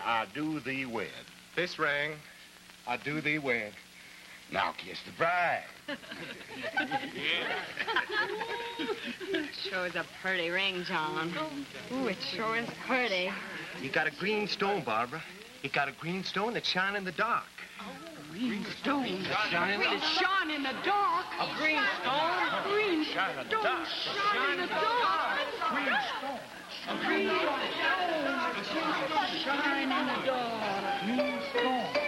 I do thee wed. This ring, I do thee wed. Now kiss the bride. Sure is a pretty ring, John. Ooh, it sure is pretty. You got a green stone, Barbara. You got a green stone that shine in the dark. Green stone. Shine in the dark. A green stone? Green stone. Shine in the dark. Green stone. A green stone. Shine in the dark. Green stone.